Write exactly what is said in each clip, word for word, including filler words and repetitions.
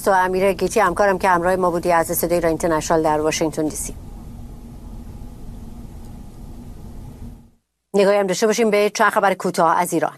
تو امیر گیتی همکارم که همراه ما بودی از صدای ایران اینترنشنال در واشنگتن دی سی. نگاهی هم داشته باشیم به چند خبر کوتاه از ایران.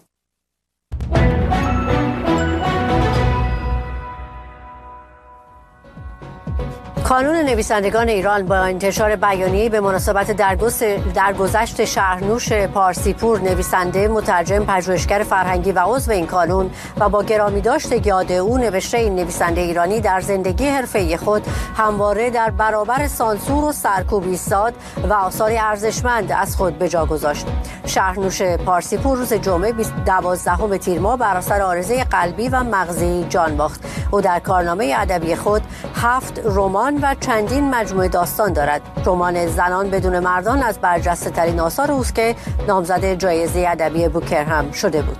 کانون نویسندگان ایران با انتشار بیانیه‌ای به مناسبت درگذشت شهرنوش پارسیپور، نویسنده، مترجم، پژوهشگر فرهنگی و عضو این کانون و با گرامی داشت یاد او نوشته این نویسنده ایرانی در زندگی حرفه‌ای خود همواره در برابر سانسور و سرکوب ایستاد و آثاری ارزشمند از خود به جا گذاشت. شهرنوش پارسیپور روز جمعه دوازدهم تیر ماه بر اثر عارضه قلبی و مغزی جان باخت. او در کارنامه ادبی خود هفت رمان و چندین مجموعه داستان دارد. رمان زنان بدون مردان از برجسته ترین آثار اوست که نامزد جایزه ادبی بوکر هم شده بود.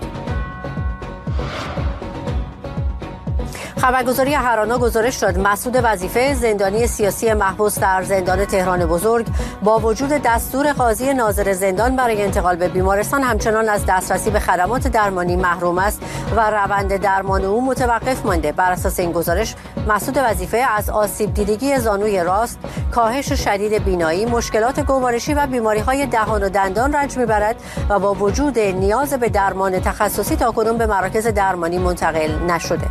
خبرگزاری هرانا گزارش داد مسعود وظیفه، زندانی سیاسی محبوس در زندان تهران بزرگ، با وجود دستور قاضی ناظر زندان برای انتقال به بیمارستان همچنان از دسترسی به خدمات درمانی محروم است و روند درمان او متوقف مانده. بر اساس این گزارش مسعود وظیفه از آسیب دیدگی زانوی راست، کاهش شدید بینایی، مشکلات گوارشی و بیماری‌های دهان و دندان رنج می‌برد و با وجود نیاز به درمان تخصصی تاکنون به مراکز درمانی منتقل نشده.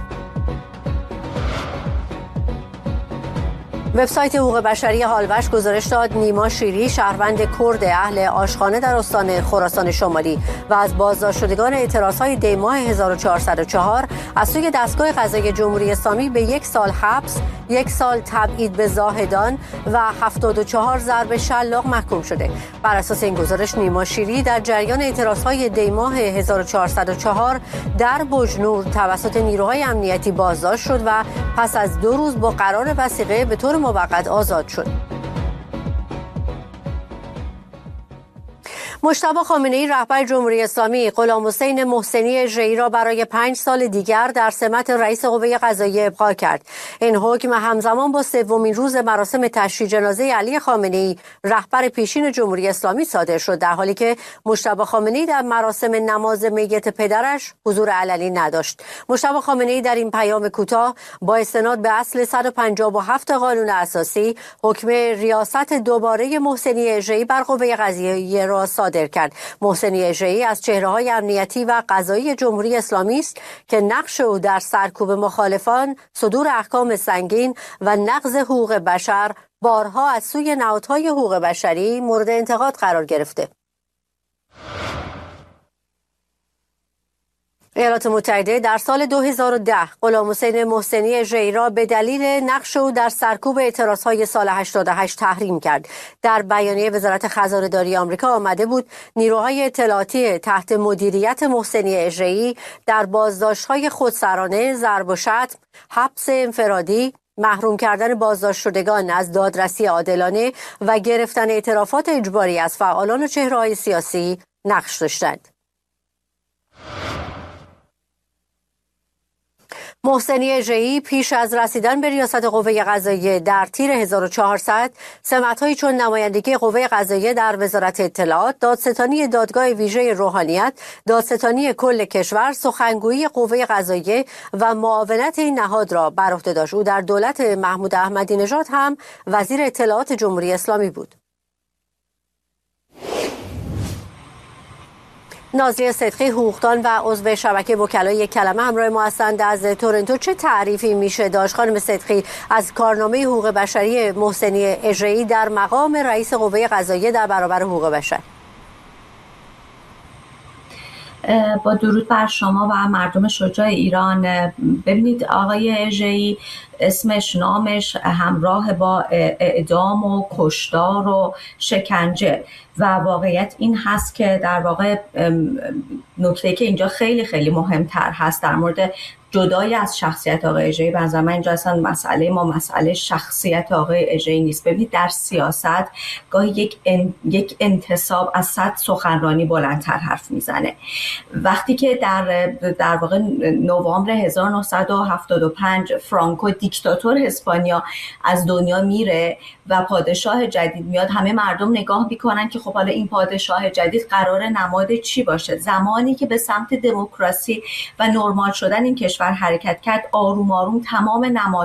وبسایت حقوق بشری هالوش گزارش داد نیما شیری، شهروند کرد اهل آشخانه در استان خراسان شمالی و از بازداشت شدگان اعتراضهای دی ماه هزار و چهارصد و چهار از سوی دستگاه قضایی جمهوری اسلامی به یک سال حبس، یک سال تبعید به زاهدان و هفتاد و چهار ضرب شلاق محکوم شده. بر اساس این گزارش نیما شیری در جریان اعتراضهای دی ماه هزار و چهارصد و چهار در بجنور توسط نیروهای امنیتی بازداشت شد و پس از دو روز با قرار وثیقه به طور موقت آزاد شد. مجتبی خامنه‌ای رهبر جمهوری اسلامی غلامحسین محسنی اژه‌ای را برای پنج سال دیگر در سمت رئیس قوه قضاییه ابقا کرد. این حکم همزمان با سومین روز مراسم تشییع جنازه علی خامنه‌ای رهبر پیشین جمهوری اسلامی صادر شد، در حالی که مجتبی خامنه‌ای در مراسم نماز میت پدرش حضور علنی نداشت. مجتبی خامنه‌ای در این پیام کوتاه با استناد به اصل صد و پنجاه و هفت قانون اساسی حکم ریاست دوباره محسنی اژه‌ای بر قوه قضاییه را صادر کرد. محسنی اژه‌ای از چهره‌های امنیتی و قضایی جمهوری اسلامی است که نقش او در سرکوب مخالفان، صدور احکام سنگین و نقض حقوق بشر بارها از سوی نهادهای حقوق بشری مورد انتقاد قرار گرفته. ایالات متحده در سال دو هزار و ده غلامحسین محسنی اژه‌ای را به دلیل نقش او در سرکوب اعتراضهای سال هشتاد و هشت تحریم کرد. در بیانیه وزارت خزانه‌داری آمریکا آمده بود نیروهای اطلاعاتی تحت مدیریت محسنی اژه‌ای در بازداشت‌های خودسرانه، ضرب و شتم، حبس انفرادی، محروم کردن بازداشت شدگان از دادرسی عادلانه و گرفتن اعترافات اجباری از فعالان و چهره‌های سیاسی نقش داشتند. محسنی اژه‌ای پیش از رسیدن به ریاست قوه قضاییه در تیر هزار و چهارصد سمت‌هایی چون نمایندگی قوه قضاییه در وزارت اطلاعات، دادستانی دادگاه ویژه روحانیت، دادستانی کل کشور، سخنگویی قوه قضاییه و معاونت این نهاد را بر عهده داشت. او در دولت محمود احمدی نژاد هم وزیر اطلاعات جمهوری اسلامی بود. نازلی صدقی، حقوقدان و عضو شبکه وکلای یک کلمه همراه ما هستند از تورنتو. چه تعریفی میشه داشت خانم صدقی از کارنامه حقوق بشری محسنی اژه‌ای در مقام رئیس قوه قضاییه در برابر حقوق بشر؟ با درود بر شما و مردم شجاع ایران. ببینید آقای اژه‌ای اسمش، نامش همراه با اعدام و کشتار و شکنجه و واقعیت این هست که در واقع نکته که اینجا خیلی خیلی مهمتر هست در مورد جدای از شخصیت آقای اژه‌ای، به نظر من اینجا اصلا مسئله ما مسئله شخصیت آقای اژه‌ای نیست. ببینید در سیاست گاهی یک ان... یک انتصاب از صد سخنرانی بلندتر حرف میزنه. وقتی که در در واقع نوامبر هزار و نهصد و هفتاد و پنج فرانکو دیکتاتور اسپانیا از دنیا میره و پادشاه جدید میاد، همه مردم نگاه میکنن که خب حالا این پادشاه جدید قرار نماد چی باشه. زمانی که به سمت دموکراسی و نرمال شدن این کشور حرکت کرد، آروم آروم تمام نماد